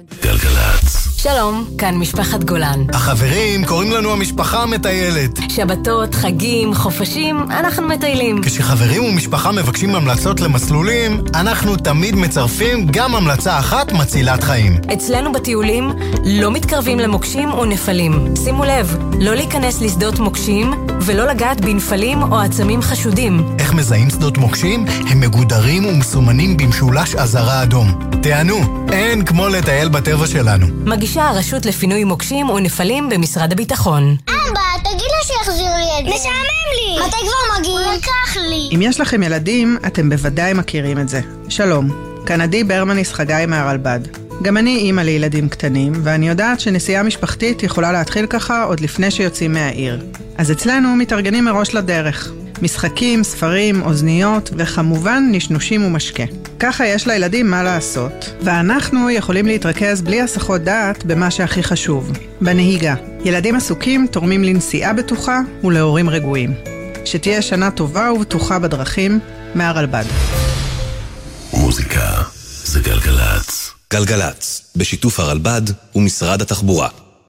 גלגלצ. שלום, כאן משפחת גולן. החברים קוראים לנו המשפחה המטיילת. שבתות, חגים, חופשים, אנחנו מטיילים. כשחברים ומשפחה מבקשים המלצות למסלולים, אנחנו תמיד מצרפים גם המלצה אחת מצילת חיים. אצלנו בטיולים לא מתקרבים למוקשים ונפלים. שימו לב, לא להיכנס לשדות מוקשים ולא לגעת בנפלים או עצמים חשודים. איך מזהים שדות מוקשים? הם מגודרים ומסומנים במשולש אזהרה אדום. תענו, אין כמו לטייל בטבע שלנו. מגישה הרשות לפינוי מוקשים ונפלים במשרד הביטחון. אבא, תגיד לה שיחזיר לי את זה. משעמם לי. מתי כבר מגיעים? הוא לקח לי. אם יש לכם ילדים, אתם בוודאי מכירים את זה. שלום, כאן עדי ברמניס חגי מהרלב"ד. גם אני אימא לילדים קטנים, ואני יודעת שנסיעה משפחתית יכולה להתחיל ככה עוד לפני שיוצאים מהעיר. אז אצלנו מתארגנים מראש לדרך. משחקים, ספרים, אוזניות, וכמובן נשנושים ומשקה. ככה יש לילדים מה לעשות, ואנחנו יכולים להתרכז בלי הסחות דעת במה שהכי חשוב, בנהיגה. ילדים עסוקים תורמים לנסיעה בטוחה ולהורים רגועים. שתהיה שנה טובה ובטוחה בדרכים, מהרלב"ד. מוזיקה זה גלגלצ. גלגלצ, בשיתוף הרלב"ד ומשרד התחבורה.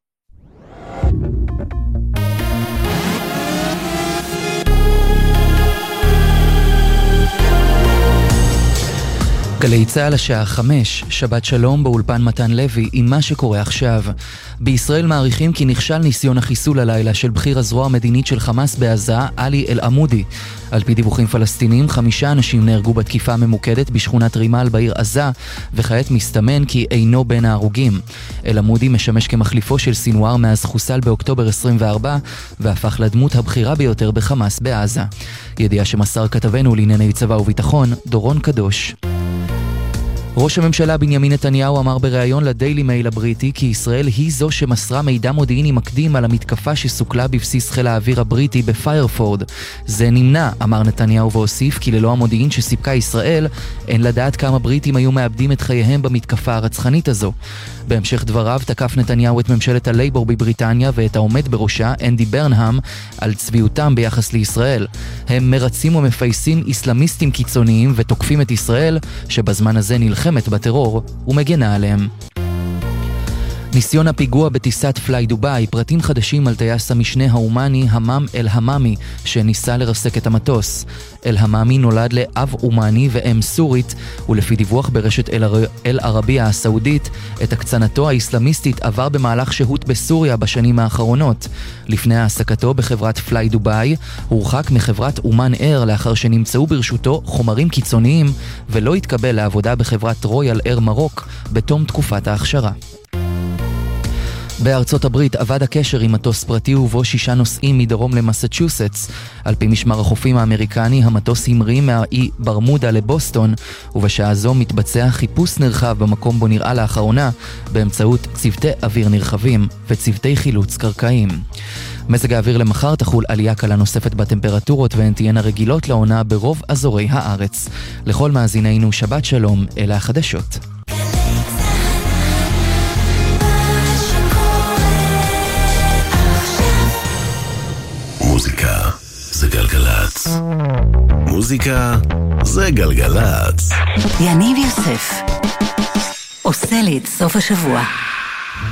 גלי צהל השעה 5, שבת שלום באולפן מתן לוי עם מה שקורה עכשיו. בישראל מעריכים כי נכשל ניסיון החיסול הלילה של בכיר הזרוע המדינית של חמאס בעזה, עלי אל-עמודי. על פי דיווחים פלסטינים, 5 אנשים נהרגו בתקיפה הממוקדת בשכונת רימל בעיר עזה, וכעת מסתמן כי אינו בין ההרוגים. אל-עמודי משמש כמחליפו של סינואר מאז חוסל באוקטובר 24, והפך לדמות הבכירה ביותר בחמאס בעזה. ידיעה שמסר כתבנו לענייני צבא וביטחון, דורון קדוש. ראש הממשלה בנימין נתניהו אמר בריאיון לדיילי מייל הבריטי כי ישראל היא זו שמסרה מידע מודיעיני מקדים על המתקפה שסוכלה בבסיס חיל האוויר הבריטי בפיירפורד. זה נמנע, אמר נתניהו והוסיף כי ללא המודיעין שסיפקה ישראל, אין לדעת כמה בריטים היו מאבדים את חייהם במתקפה הרצחנית הזו. בהמשך דבריו תקף נתניהו את ממשלת הלייבור בבריטניה ואת העומד בראשה, אנדי ברנהאם, על צביעותם ביחס לישראל. הם מרצים ומפייסים איסלאמיסטים קיצוניים ותוקפים את ישראל, שבזמן הזה נלחמת בטרור ומגנה עליהם. ניסיון הפיגוע בטיסת פליי דוביי, פרטים חדשים על טייס המשנה האומני המם אל-הממי שניסה לרסק את המטוס. אל-הממי נולד לאב אומני ואם סורית, ולפי דיווח ברשת אל-ערבייה הסעודית, את הקצנתו האסלאמיסטית עבר במהלך שהות בסוריה בשנים האחרונות. לפני העסקתו בחברת פליי דוביי, הורחק מחברת אומן אייר לאחר שנמצאו ברשותו חומרים קיצוניים, ולא התקבל לעבודה בחברת רויאל אייר מרוק בתום תקופת ההכשרה. בארצות הברית עבד הקשר עם מטוס פרטי ובו 6 נוסעים מדרום למסצ'וסטס. על פי משמר החופים האמריקני, המטוס המריא מהאי ברמודה לבוסטון, ובשעה זו מתבצע חיפוש נרחב במקום בו נראה לאחרונה, באמצעות צוותי אוויר נרחבים וצוותי חילוץ קרקעיים. מזג האוויר למחר תחול עלייה קלה נוספת בטמפרטורות והן תהיינה רגילות לעונה ברוב אזורי הארץ. לכל מאזינינו שבת שלום, אלה החדשות. מוזיקה זה גלגלצ. מוזיקה זה גלגלצ. יניב יוסף עושה לי את סוף השבוע.